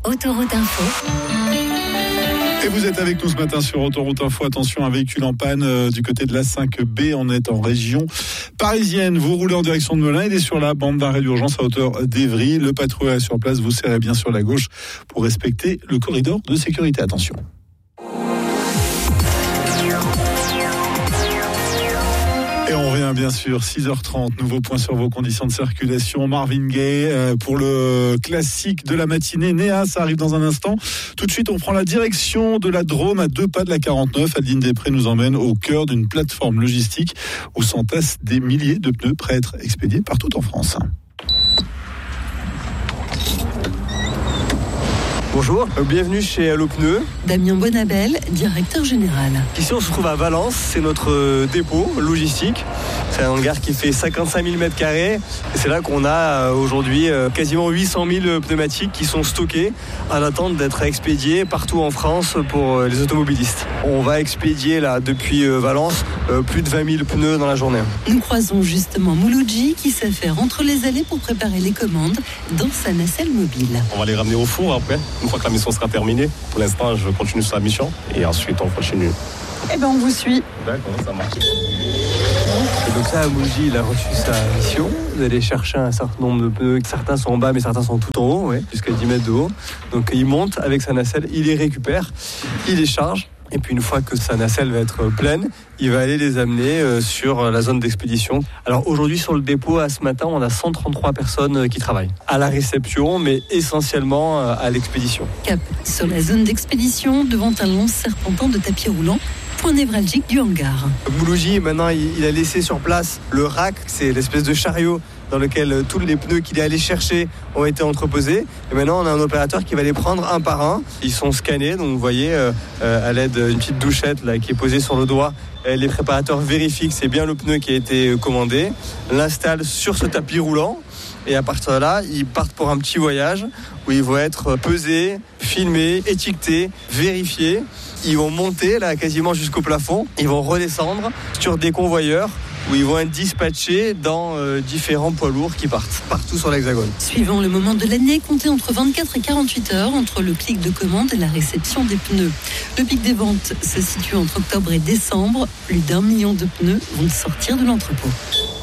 Autoroute Info. Et vous êtes avec nous ce matin sur Autoroute Info. Attention, un véhicule en panne du côté de l'A5B. On est en région parisienne. Vous roulez en direction de Melun. Il est sur la bande d'arrêt d'urgence à hauteur d'Evry. Le patrouilleur est sur place. Vous serrez bien sur la gauche pour respecter le corridor de sécurité. Attention. Et on revient bien sûr, 6h30, nouveau point sur vos conditions de circulation. Marvin Gaye pour le classique de la matinée. Néa, ça arrive dans un instant. Tout de suite, on prend la direction de la Drôme à 2 pas de la 49. Adeline Després nous emmène au cœur d'une plateforme logistique où s'entassent des milliers de pneus prêts à être expédiés partout en France. Bonjour, bienvenue chez Allo Pneus. Damien Bonabel, directeur général. Ici on se trouve à Valence, c'est notre dépôt logistique. C'est un hangar qui fait 55 000 m2 et c'est là qu'on a aujourd'hui quasiment 800 000 pneumatiques qui sont stockées en attente d'être expédiées partout en France pour les automobilistes. On va expédier là depuis Valence plus de 20 000 pneus dans la journée. Nous croisons justement Mouloudji qui s'affaire entre les allées pour préparer les commandes dans sa nacelle mobile. On va les ramener au four après, une fois que la mission sera terminée. Pour l'instant, je continue sur la mission et ensuite on continue. Eh bien, on vous suit. D'accord, ça marche. Et donc ça, Mouloudji, il a reçu sa mission d'aller chercher un certain nombre de pneus. Certains sont en bas, mais certains sont tout en haut, jusqu'à 10 mètres de haut. Donc il monte avec sa nacelle, il les récupère, il les charge. Et puis une fois que sa nacelle va être pleine, il va aller les amener sur la zone d'expédition. Alors aujourd'hui sur le dépôt, à ce matin, on a 133 personnes qui travaillent à la réception, mais essentiellement à l'expédition. Cap sur la zone d'expédition, devant un long serpentin de tapis roulant, point névralgique du hangar. Mouloudji, maintenant, il a laissé sur place le rack, c'est l'espèce de chariot dans lequel tous les pneus qu'il est allé chercher ont été entreposés. Et maintenant, on a un opérateur qui va les prendre un par un. Ils sont scannés, donc vous voyez, à l'aide d'une petite douchette là, qui est posée sur le doigt, les préparateurs vérifient que c'est bien le pneu qui a été commandé, l'installent sur ce tapis roulant. Et à partir de là, ils partent pour un petit voyage où ils vont être pesés, filmés, étiquetés, vérifiés. Ils vont monter là quasiment jusqu'au plafond. Ils vont redescendre sur des convoyeurs où ils vont être dispatchés dans différents poids lourds qui partent partout sur l'Hexagone. Suivant le moment de l'année, comptez entre 24 et 48 heures entre le clic de commande et la réception des pneus. Le pic des ventes se situe entre octobre et décembre. Plus d'1 million de pneus vont sortir de l'entrepôt.